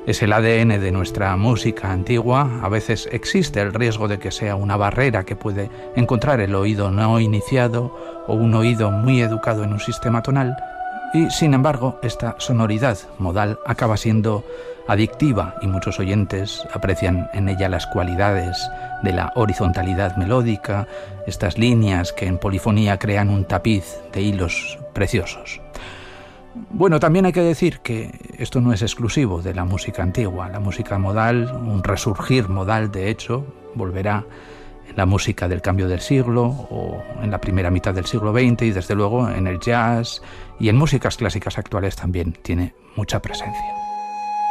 Es el ADN de nuestra música antigua. A veces existe el riesgo de que sea una barrera que puede encontrar el oído no iniciado o un oído muy educado en un sistema tonal. Y, sin embargo, esta sonoridad modal acaba siendo adictiva y muchos oyentes aprecian en ella las cualidades de la horizontalidad melódica, estas líneas que en polifonía crean un tapiz de hilos preciosos. Bueno, también hay que decir que esto no es exclusivo de la música antigua. La música modal, un resurgir modal de hecho, volverá en la música del cambio del siglo o en la primera mitad del siglo XX y desde luego en el jazz y en músicas clásicas actuales también tiene mucha presencia.